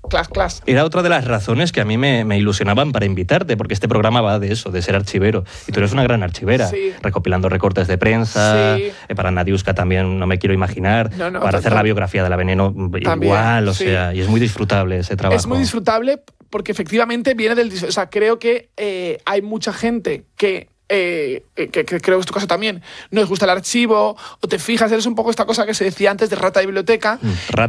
Clas. Era otra de las razones que a mí me ilusionaban para invitarte, porque este programa va de eso, de ser archivero. Y tú eres una gran archivera, recopilando recortes de prensa, para Nadiuska también no me quiero imaginar, para hacer la biografía de la Veneno también, igual, o sea, y es muy disfrutable ese trabajo. Es muy disfrutable porque efectivamente viene del... O sea, creo que hay mucha gente que creo que es tu caso también, no les gusta el archivo, o te fijas, eres un poco esta cosa que se decía antes de rata de biblioteca.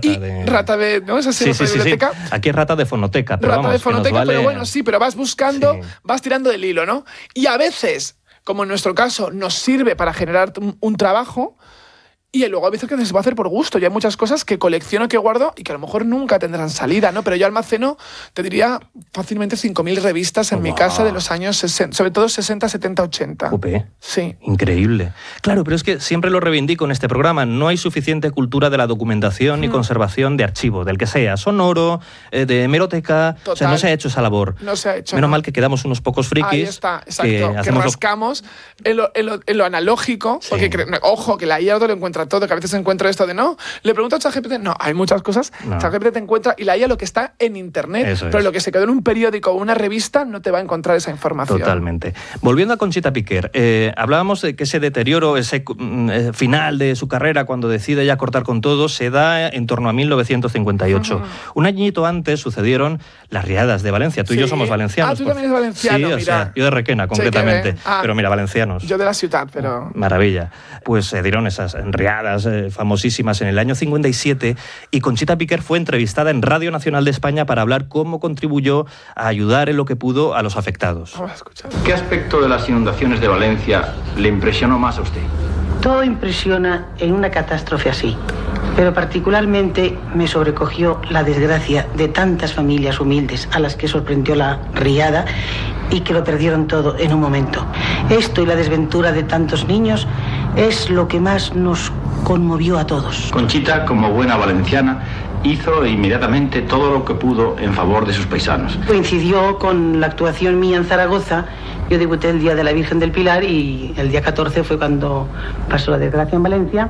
Rata de... ¿no? ¿Esa sí, biblioteca? Sí. Aquí es rata de fonoteca, pero rata de fonoteca, pero bueno, pero vas buscando, vas tirando del hilo, ¿no? Y a veces, como en nuestro caso, nos sirve para generar un trabajo. Y luego a veces que se va a hacer por gusto. Y hay muchas cosas que colecciono, que guardo y que a lo mejor nunca tendrán salida, ¿no? Pero yo almaceno, te diría, fácilmente 5.000 revistas en mi casa de los años 60, sobre todo 60, 70, 80. Jope. Sí. Increíble. Claro, pero es que siempre lo reivindico en este programa. No hay suficiente cultura de la documentación ni conservación de archivo, del que sea, sonoro, de hemeroteca. Total. O sea, no se ha hecho esa labor. No se ha hecho. Menos mal que quedamos unos pocos frikis. Ahí está, exacto. Que rascamos en lo analógico, porque, ojo, que la IA lo encuentra todo, que a veces encuentro esto de le pregunto a ChatGPT, hay muchas cosas, ChatGPT te encuentra y la IA lo que está en internet, pero lo que se quedó en un periódico o una revista no te va a encontrar esa información. Totalmente. Volviendo a Conchita Piquer, hablábamos de que ese deterioro, ese final de su carrera, cuando decide ya cortar con todo, se da en torno a 1958. Un añito antes sucedieron las riadas de Valencia. Tú y yo somos valencianos. Tú también eres valenciano, mira. O sea, yo de Requena, concretamente. Pero mira, valencianos. Yo de la ciudad, pero... Maravilla. Pues se dieron esas riadas famosísimas en el año 57 y Conchita Piquer fue entrevistada en Radio Nacional de España para hablar cómo contribuyó a ayudar en lo que pudo a los afectados. Vamos a escuchar. ¿Qué aspecto de las inundaciones de Valencia le impresionó más a usted? Todo impresiona en una catástrofe así, pero particularmente me sobrecogió la desgracia de tantas familias humildes a las que sorprendió la riada y que lo perdieron todo en un momento. Esto y la desventura de tantos niños es lo que más nos conmovió a todos. Conchita, como buena valenciana, hizo inmediatamente todo lo que pudo en favor de sus paisanos. Coincidió con la actuación mía en Zaragoza. Yo debuté el día de la Virgen del Pilar y el día 14 fue cuando pasó la desgracia en Valencia.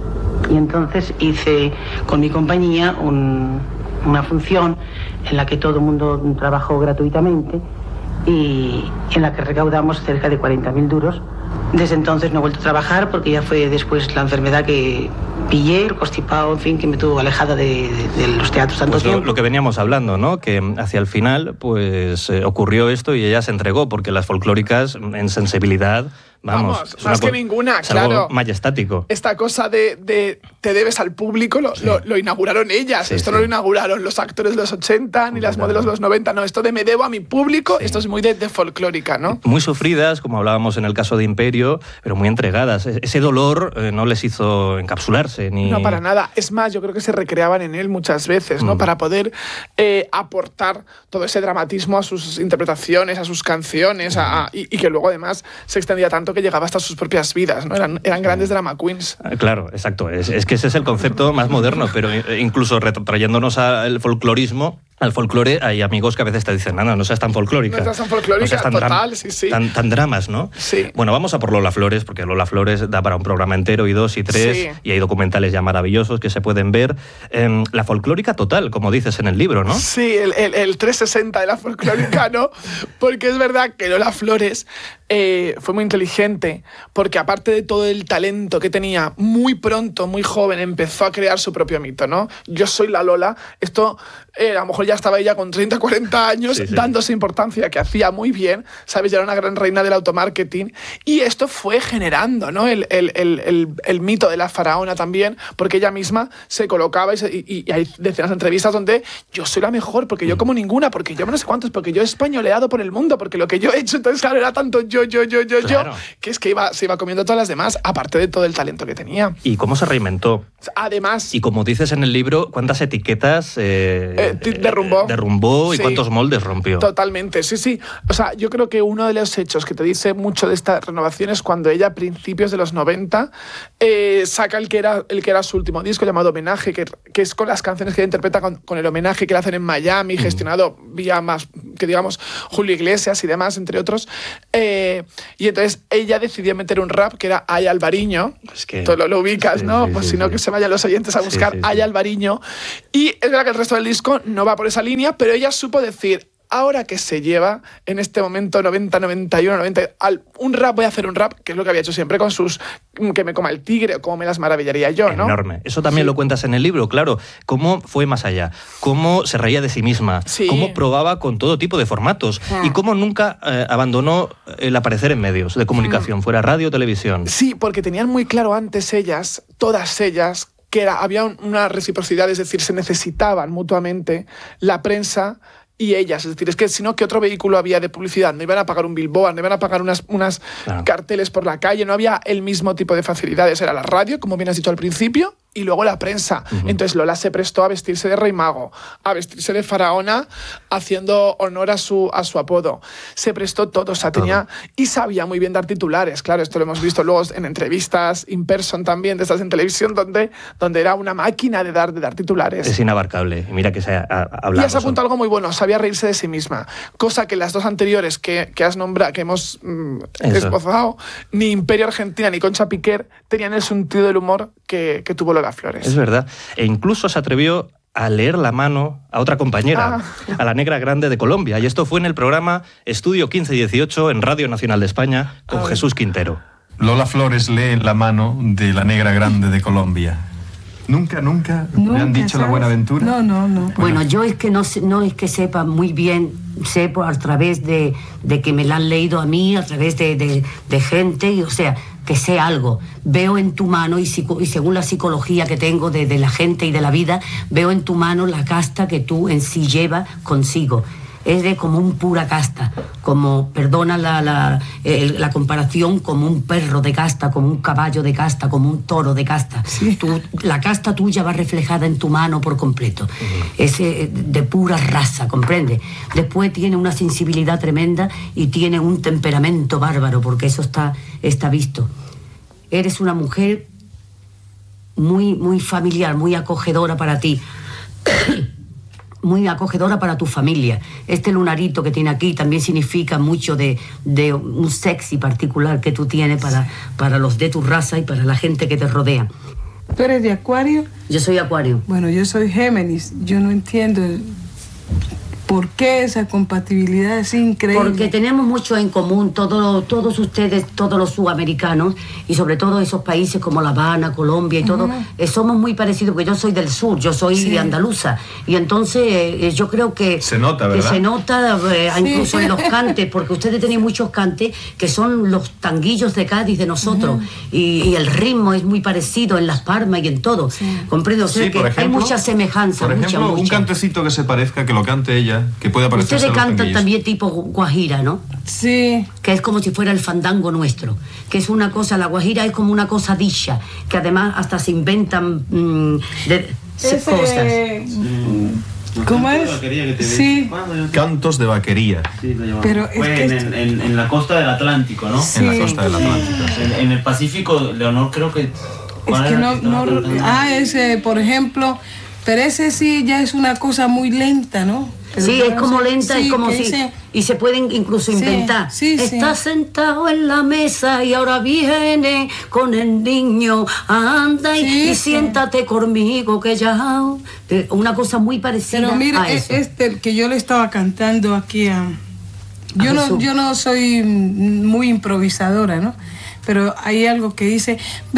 Y entonces hice con mi compañía una función en la que todo el mundo trabajó gratuitamente y en la que recaudamos cerca de 40.000 duros. Desde entonces no he vuelto a trabajar porque ya fue después la enfermedad que pillé, el constipado, en fin, que me tuvo alejada de los teatros tanto tiempo. Lo que veníamos hablando, ¿no? Que hacia el final pues ocurrió esto y ella se entregó porque las folclóricas en sensibilidad... Vamos, más que ninguna, claro. Majestático. Esta cosa de te debes al público lo inauguraron ellas. Esto no lo inauguraron los actores de los 80 ni las modelos de los 90. No, esto de me debo a mi público, esto es muy de folclórica, ¿no? Muy sufridas, como hablábamos en el caso de Imperio, pero muy entregadas. Ese dolor no les hizo encapsularse ni... No, para nada. Es más, yo creo que se recreaban en él muchas veces, ¿no? Para poder aportar todo ese dramatismo a sus interpretaciones, a sus canciones, y que luego además se extendía tanto que llegaba hasta sus propias vidas, ¿no? Eran grandes drama queens. Claro, exacto. Es que ese es el concepto más moderno, pero incluso retrotrayéndonos al folclorismo, al folclore, hay amigos que a veces te dicen, no seas tan folclórica. No seas tan folclórica, total, sí. Tan dramas, ¿no? Sí. Bueno, vamos a por Lola Flores, porque Lola Flores da para un programa entero, y 2 y 3, y hay documentales ya maravillosos que se pueden ver. La folclórica total, como dices en el libro, ¿no? Sí, el 360 de la folclórica, ¿no? Porque es verdad que Lola Flores fue muy inteligente, porque aparte de todo el talento que tenía, muy pronto, muy joven, empezó a crear su propio mito, ¿no? Yo soy la Lola. Esto, a lo mejor ya estaba ella con 30, 40 años, dándose importancia, que hacía muy bien, ¿sabes? Ya era una gran reina del automarketing. Y esto fue generando, ¿no? El mito de la faraona también, porque ella misma se colocaba y hay decenas de entrevistas donde yo soy la mejor, porque yo como ninguna, porque yo no sé cuántos, porque yo he españoleado por el mundo, porque lo que yo he hecho, entonces claro, era tanto yo, que es que se iba comiendo todas las demás, aparte de todo el talento que tenía. ¿Y cómo se reinventó? Además... Y como dices en el libro, ¿cuántas etiquetas derrumbó y cuántos moldes rompió? Totalmente, sí. O sea, yo creo que uno de los hechos que te dice mucho de esta renovación es cuando ella, a principios de los 90, saca el que era su último disco, llamado Homenaje, que es con las canciones que ella interpreta con el homenaje que le hacen en Miami, gestionado vía más que digamos Julio Iglesias y demás, entre otros. Y entonces ella decidió meter un rap que era Ay Alvariño. Es que... Tú lo ubicas, sí, ¿no? Sí, pues sí, si no, que se vayan los oyentes a buscar Ay Alvariño. Y es verdad que el resto del disco no va por esa línea, pero ella supo decir... Ahora que se lleva en este momento 90, 91, 90, un rap, voy a hacer un rap, que es lo que había hecho siempre con sus Que me coma el tigre o Cómo me las maravillaría yo, ¿no? Enorme. Eso también lo cuentas en el libro, claro. Cómo fue más allá, cómo se reía de sí misma, cómo probaba con todo tipo de formatos y cómo nunca abandonó el aparecer en medios de comunicación, fuera radio o televisión. Sí, porque tenían muy claro antes ellas, todas ellas, que había una reciprocidad, es decir, se necesitaban mutuamente la prensa y ellas, es decir, es que si no, ¿qué otro vehículo había de publicidad? No iban a pagar un billboard, no iban a pagar unas carteles por la calle, no había el mismo tipo de facilidades. Era la radio, como bien has dicho al principio, y luego la prensa. Entonces Lola se prestó a vestirse de Rey Mago, a vestirse de faraona, haciendo honor a su apodo. Se prestó todo, o sea, tenía... Y sabía muy bien dar titulares, claro, esto lo hemos visto luego en entrevistas in person también, de estas en televisión, donde era una máquina de dar titulares. Es inabarcable, mira que se ha hablado. Y has apuntado algo muy bueno, sabía reírse de sí misma, cosa que las dos anteriores que has nombrado, que hemos esbozado, ni Imperio Argentina ni Concha Piquer tenían el sentido del humor que tuvo Lola Flores. Es verdad. E incluso se atrevió a leer la mano a otra compañera, a la Negra Grande de Colombia. Y esto fue en el programa Estudio 1518 en Radio Nacional de España con Jesús Quintero. Lola Flores lee la mano de la Negra Grande de Colombia. ¿Nunca me han dicho, ¿sabes? La Buenaventura? No. Bueno, yo es que no es que sepa muy bien, sé a través de que me la han leído a mí, a través de gente, y, o sea, que sé algo. Veo en tu mano, y según la psicología que tengo de la gente y de la vida, veo en tu mano la casta que tú en sí llevas consigo. Es de como un pura casta, como, perdona la comparación, como un perro de casta, como un caballo de casta, como un toro de casta. Sí. La casta tuya va reflejada en tu mano por completo. Es de pura raza, ¿comprende? Después tiene una sensibilidad tremenda y tiene un temperamento bárbaro, porque eso está visto. Eres una mujer muy, muy familiar, muy acogedora para ti. Muy acogedora para tu familia. Este lunarito que tiene aquí también significa mucho de un sexy particular que tú tienes para los de tu raza y para la gente que te rodea. ¿Tú eres de Acuario? Yo soy Acuario. Bueno, yo soy Géminis. Yo no entiendo por qué esa compatibilidad es increíble. Porque tenemos mucho en común, todos ustedes, todos los sudamericanos, y sobre todo esos países como La Habana, Colombia y todo, somos muy parecidos, porque yo soy del sur, yo soy andaluza, y entonces yo creo que... Se nota, ¿verdad? Que se nota incluso en los cantes, porque ustedes tienen muchos cantes que son los tanguillos de Cádiz de nosotros, y el ritmo es muy parecido en Las Palmas y en todo. Comprendo, o sea, que ejemplo, hay mucha semejanza. Por ejemplo, un cantecito que se parezca, que lo cante ella, que pueda parecer. Ustedes cantan también tipo guajira, ¿no? Sí. Que es como si fuera el fandango nuestro. Que es una cosa, la guajira es como una cosa dicha, que además hasta se inventan cosas. ¿Cómo es? Sí. Cantos de vaquería. Sí, pero fue en la costa del Atlántico, ¿no? Sí. En la costa del Atlántico. Sí. En el Pacífico, Leonor, creo que... Es que ese, por ejemplo... Pero ese sí ya es una cosa muy lenta, ¿no? Pero sí, es como lenta, es como si... Dice, y se pueden incluso inventar. Está sentado en la mesa y ahora viene con el niño. Anda y siéntate conmigo que ya... Una cosa muy parecida. Pero mira, a eso. Este que yo le estaba cantando aquí a... Yo no soy muy improvisadora, ¿no? Pero hay algo que dice...